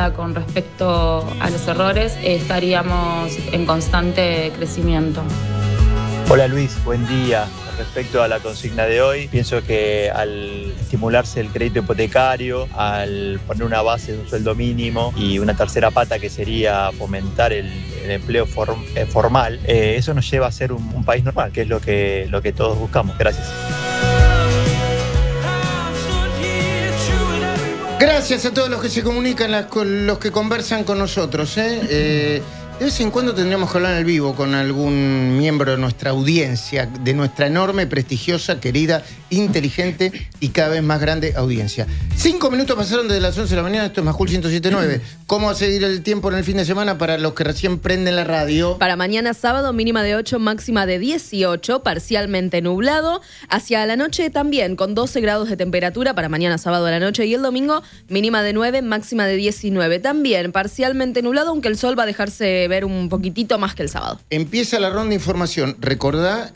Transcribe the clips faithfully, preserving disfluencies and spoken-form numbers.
tranquila con respecto a los errores, eh, estaríamos en constante crecimiento. Hola Luis, buen día. Respecto a la consigna de hoy, pienso que al estimularse el crédito hipotecario, al poner una base de un sueldo mínimo y una tercera pata que sería fomentar el, el empleo form, eh, formal, eh, eso nos lleva a ser un, un país normal, que es lo que, lo que todos buscamos. Gracias. Gracias a todos los que se comunican, los que conversan con nosotros, ¿eh? Eh, De vez en cuando tendríamos que hablar en el vivo con algún miembro de nuestra audiencia, de nuestra enorme, prestigiosa, querida, inteligente y cada vez más grande audiencia. Cinco minutos pasaron desde las once de la mañana, esto es Majul ciento siete punto nueve. ¿Cómo va a seguir el tiempo en el fin de semana para los que recién prenden la radio? Para mañana sábado, mínima de ocho, máxima de dieciocho, parcialmente nublado. Hacia la noche también, con doce grados de temperatura para mañana sábado a la noche, y el domingo, mínima de nueve, máxima de diecinueve. También parcialmente nublado, aunque el sol va a dejarse ver un poquitito más que el sábado. Empieza la ronda de información. Recordá,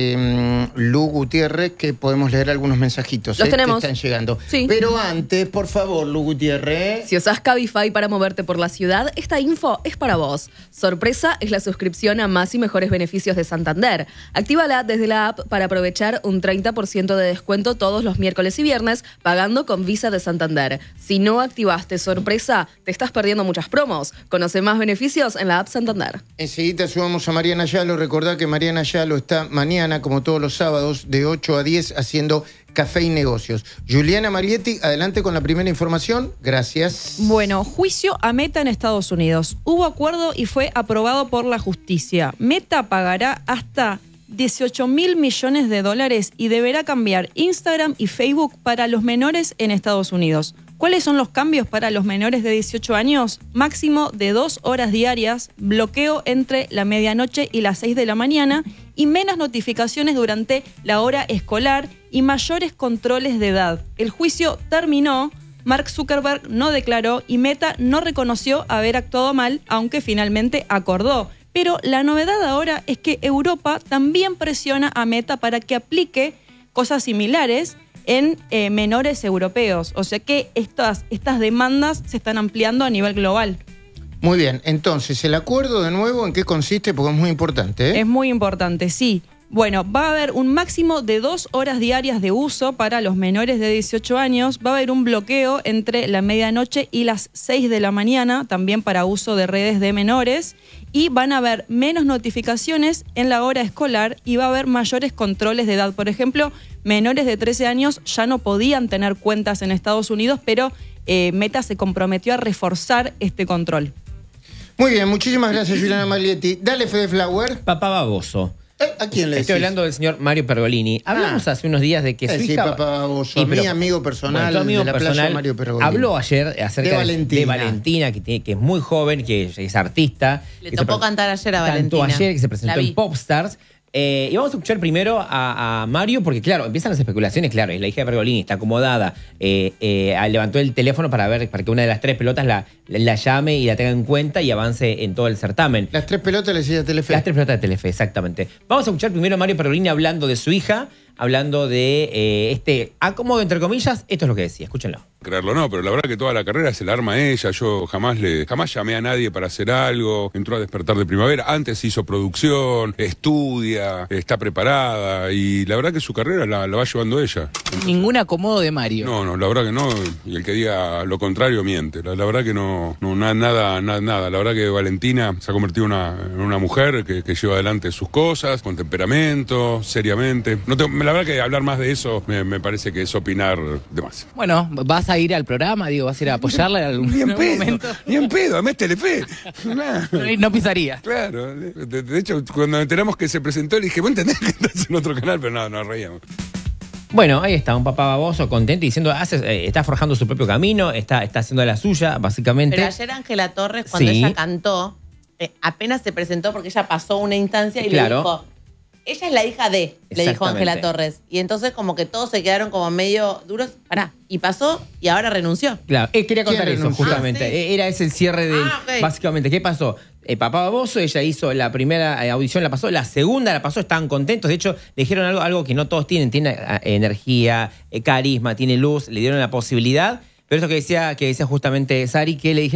eh, Lu Gutiérrez, que podemos leer algunos mensajitos. Los eh, tenemos. que están llegando. Sí. Pero antes, por favor, Lu Gutiérrez. Si usás Cabify para moverte por la ciudad, esta info es para vos. Sorpresa es la suscripción a más y mejores beneficios de Santander. Actívala desde la app para aprovechar un treinta por ciento de descuento todos los miércoles y viernes pagando con Visa de Santander. Si no activaste Sorpresa, te estás perdiendo muchas promos. Conoce más beneficios en la app Santander. Enseguida subamos a Mariana Yalo. Recordá que Mariana Yalo está mañana, como todos los sábados, de ocho a diez, haciendo Café y Negocios. Juliana Marietti, adelante con la primera información. Gracias. Bueno, juicio a Meta en Estados Unidos. Hubo acuerdo y fue aprobado por la justicia. Meta pagará hasta dieciocho mil millones de dólares y deberá cambiar Instagram y Facebook para los menores en Estados Unidos. ¿Cuáles son los cambios para los menores de dieciocho años? Máximo de dos horas diarias, bloqueo entre la medianoche y las seis de la mañana y menos notificaciones durante la hora escolar y mayores controles de edad. El juicio terminó, Mark Zuckerberg no declaró y Meta no reconoció haber actuado mal, aunque finalmente acordó. Pero la novedad ahora es que Europa también presiona a Meta para que aplique cosas similares en eh, menores europeos. O sea que estas, estas demandas se están ampliando a nivel global. Muy bien, entonces, ¿el acuerdo de nuevo en qué consiste? Porque es muy importante, ¿eh? Es muy importante, sí. Bueno, va a haber un máximo de dos horas diarias de uso para los menores de dieciocho años. Va a haber un bloqueo entre la medianoche y las seis de la mañana, también para uso de redes de menores. Y van a haber menos notificaciones en la hora escolar y va a haber mayores controles de edad. Por ejemplo, menores de trece años ya no podían tener cuentas en Estados Unidos, pero eh, Meta se comprometió a reforzar este control. Muy bien, muchísimas gracias, Juliana Marietti. Dale, Fede Flower. Papá baboso. ¿Eh? ¿A quién le decís? Estoy hablando del señor Mario Pergolini. Hablamos Ah. hace unos días de que Eh, su sí, hija... papá baboso. Y Mi pero- amigo personal bueno, tu amigo de la personal playa, Mario Pergolini. habló ayer acerca De Valentina. de Valentina, que, tiene, que es muy joven, que es artista. Le que tocó se pre- cantar ayer a Cantó Valentina. ayer, que se presentó La vi. en Popstars. Eh, y vamos a escuchar primero a, a Mario, porque claro, empiezan las especulaciones, claro, es la hija de Pergolini, está acomodada, eh, eh, levantó el teléfono para ver, para que una de las tres pelotas la, la, la llame y la tenga en cuenta y avance en todo el certamen. Las tres pelotas le decía Telefe. Las tres pelotas de Telefe, exactamente. Vamos a escuchar primero a Mario Pergolini hablando de su hija, hablando de eh, este acomodo, entre comillas. Esto es lo que decía, escúchenlo. Creerlo no, pero la verdad que toda la carrera se la arma ella. Yo jamás le jamás llamé a nadie para hacer algo. Entró a Despertar de Primavera. Antes hizo producción, estudia, está preparada. Y la verdad que su carrera la, la va llevando ella. Ningún acomodo de Mario. No, no, la verdad que no. Y el que diga lo contrario miente. La, la verdad que no, no na- nada, nada, nada. La verdad que Valentina se ha convertido en una, en una mujer que, que lleva adelante sus cosas, con temperamento, seriamente. No tengo- la verdad que hablar más de eso me, me parece que es opinar de más. Bueno, vas a ir al programa, digo, vas a ir a apoyarla en algún, Ni en en algún pedo, momento. ni en pedo, además Telefe. Nah. No, no pisaría. Claro, de, de hecho, cuando nos enteramos que se presentó, le dije, ¿vos entendés que estás en otro canal? Pero no, nos reíamos. Bueno, ahí está, un papá baboso, contento, diciendo, hace, eh, está forjando su propio camino, está, está haciendo la suya, básicamente. Pero ayer Ángela Torres, cuando Sí. ella cantó, eh, apenas se presentó porque ella pasó una instancia y Claro. le dijo, ella es la hija de, le dijo Exactamente. Ángela Torres. Y entonces como que todos se quedaron como medio duros. Pará, y pasó y ahora renunció. Claro, eh, quería contar ¿Quién eso, renunció? justamente. Ah, sí. Eh, Era ese el cierre de. Ah, ok. Básicamente, ¿qué pasó? Eh, Papá Baboso, ella hizo la primera eh, audición, la pasó, la segunda la pasó, estaban contentos. De hecho, le dijeron algo, algo que no todos tienen: tiene eh, energía, eh, carisma, tiene luz, le dieron la posibilidad. Pero eso que decía, que decía justamente Sari, que le dijeron.